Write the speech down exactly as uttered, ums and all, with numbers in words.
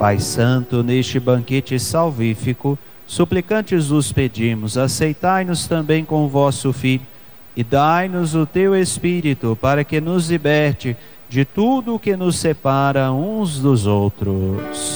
Pai Santo, neste banquete salvífico, suplicantes vos pedimos, aceitai-nos também com o vosso Filho e dai-nos o teu Espírito para que nos liberte de tudo o que nos separa uns dos outros.